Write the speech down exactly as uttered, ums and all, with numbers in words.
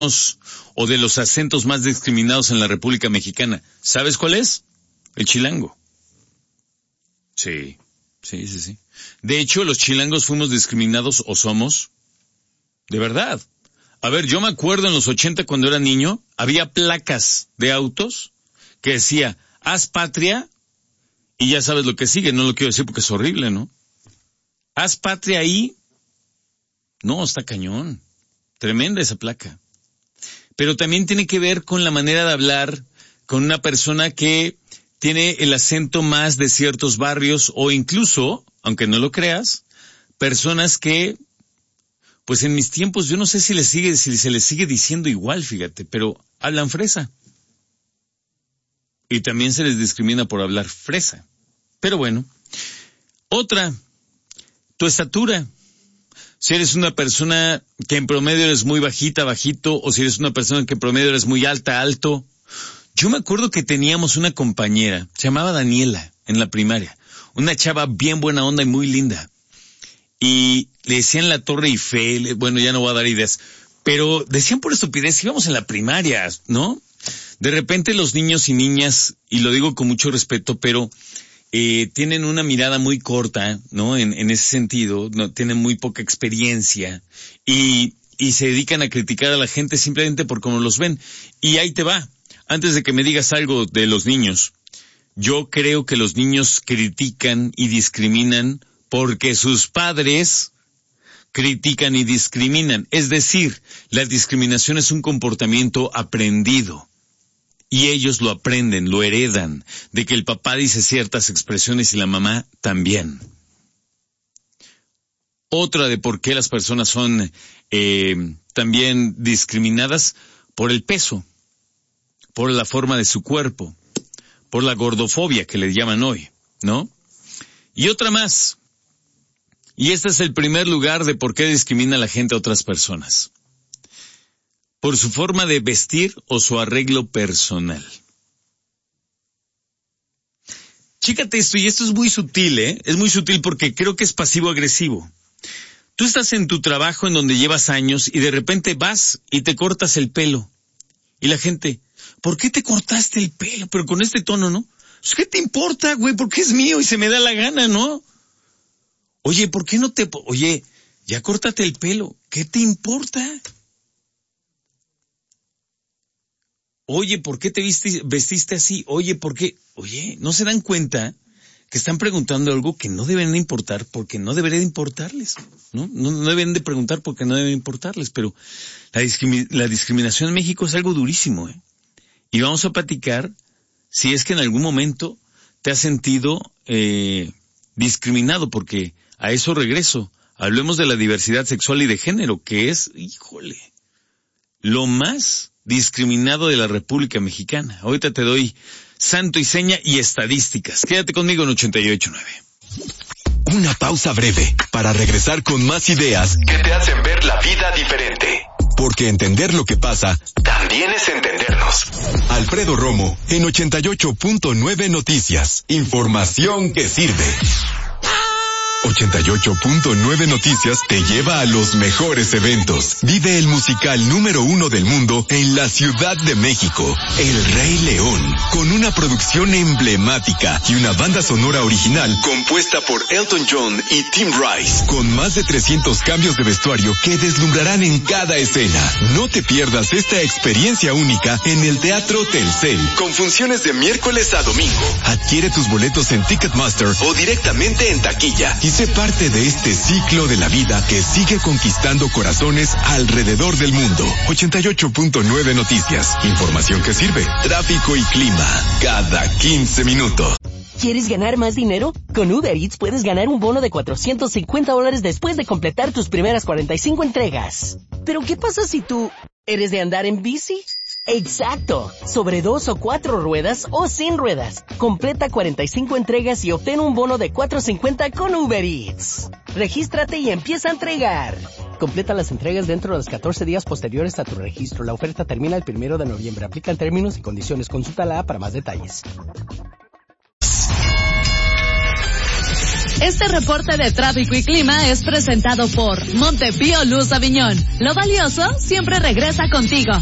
o de los acentos más discriminados en la República Mexicana. ¿Sabes cuál es? El chilango. Sí, sí, sí, sí. De hecho, los chilangos fuimos discriminados o somos. De verdad. A ver, yo me acuerdo en los ochenta cuando era niño, había placas de autos que decía, haz patria, y ya sabes lo que sigue, no lo quiero decir porque es horrible, ¿no? Haz patria ahí. No, está cañón. Tremenda esa placa. Pero también tiene que ver con la manera de hablar con una persona que tiene el acento más de ciertos barrios o incluso, aunque no lo creas, personas que, pues en mis tiempos yo no sé si les sigue, si se les sigue diciendo igual, fíjate, pero hablan fresa. Y también se les discrimina por hablar fresa. Pero bueno. Otra, tu estatura. Si eres una persona que en promedio eres muy bajita, bajito, o si eres una persona que en promedio eres muy alta, alto. Yo me acuerdo que teníamos una compañera, se llamaba Daniela, en la primaria. Una chava bien buena onda y muy linda. Y le decían la Torre Eiffel, bueno, ya no voy a dar ideas, pero decían por estupidez, íbamos en la primaria, ¿no? De repente los niños y niñas, y lo digo con mucho respeto, pero eh, tienen una mirada muy corta, ¿no? En, en ese sentido, no tienen muy poca experiencia y, y se dedican a criticar a la gente simplemente por cómo los ven. Y ahí te va. Antes de que me digas algo de los niños, yo creo que los niños critican y discriminan porque sus padres critican y discriminan. Es decir, la discriminación es un comportamiento aprendido. Y ellos lo aprenden, lo heredan, de que el papá dice ciertas expresiones y la mamá también. Otra de por qué las personas son eh, también discriminadas por el peso, por la forma de su cuerpo, por la gordofobia que le llaman hoy, ¿no? Y otra más. Y este es el primer lugar de por qué discrimina a la gente a otras personas. Por su forma de vestir o su arreglo personal. Chícate esto, y esto es muy sutil, ¿eh? Es muy sutil porque creo que es pasivo-agresivo. Tú estás en tu trabajo en donde llevas años y de repente vas y te cortas el pelo. Y la gente, ¿por qué te cortaste el pelo? Pero con este tono, ¿no? ¿Qué te importa, güey? Porque es mío y se me da la gana, ¿no? Oye, ¿por qué no te... Oye, ya córtate el pelo. ¿Qué te importa? Oye, ¿por qué te viste, vestiste así? Oye, ¿por qué? Oye, ¿no se dan cuenta que están preguntando algo que no deben de importar porque no debería de importarles? ¿No? No, no deben de preguntar porque no deben importarles, pero la, discrimi- la discriminación en México es algo durísimo, ¿eh? Y vamos a platicar si es que en algún momento te has sentido eh, discriminado, porque a eso regreso. Hablemos de la diversidad sexual y de género, que es, híjole, lo más discriminado de la República Mexicana. Ahorita te doy santo y seña y estadísticas. Quédate conmigo en ochenta y ocho punto nueve. Una pausa breve para regresar con más ideas que te hacen ver la vida diferente. Porque entender lo que pasa también es entendernos. Alfredo Romo en ochenta y ocho punto nueve Noticias. Información que sirve. ochenta y ocho punto nueve Noticias te lleva a los mejores eventos. Vive el musical número uno del mundo en la Ciudad de México, El Rey León, con una producción emblemática y una banda sonora original compuesta por Elton John y Tim Rice, con más de trescientos cambios de vestuario que deslumbrarán en cada escena. No te pierdas esta experiencia única en el Teatro Telcel, con funciones de miércoles a domingo. Adquiere tus boletos en Ticketmaster o directamente en taquilla y sé parte de este ciclo de la vida que sigue conquistando corazones alrededor del mundo. ochenta y ocho punto nueve Noticias. Información que sirve. Tráfico y clima. Cada quince minutos. ¿Quieres ganar más dinero? Con Uber Eats puedes ganar un bono de cuatrocientos cincuenta dólares después de completar tus primeras cuarenta y cinco entregas. ¿Pero qué pasa si tú eres de andar en bici? Exacto, sobre dos o cuatro ruedas o sin ruedas. Completa cuarenta y cinco entregas y obtén un bono de cuatrocientos cincuenta con Uber Eats. Regístrate y empieza a entregar. Completa las entregas dentro de los catorce días posteriores a tu registro. La oferta termina el primero de noviembre. Aplican términos y condiciones. Consulta la A para más detalles. Este reporte de tráfico y clima es presentado por Montepío Luz Aviñón. Lo valioso siempre regresa contigo.